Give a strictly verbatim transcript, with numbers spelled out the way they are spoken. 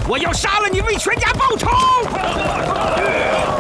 我要杀了你，为全家报仇！